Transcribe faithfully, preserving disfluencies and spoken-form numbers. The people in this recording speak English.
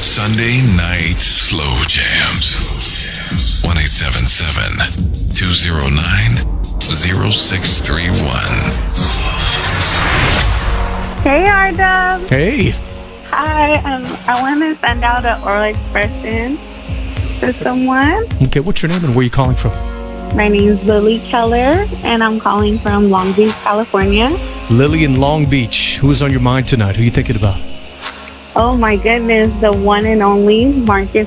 Sunday night slow jams. one eight seven seven, two oh nine, oh six three one. Hey, R-Dub. Hey. Hi. Um, I want to send out an oral expression to someone. Okay, what's your name and where are you calling from? My name's Lily Keller, and I'm calling from Long Beach, California. Lily in Long Beach. Who's on your mind tonight? Who are you thinking about? Oh, my goodness. The one and only Marcus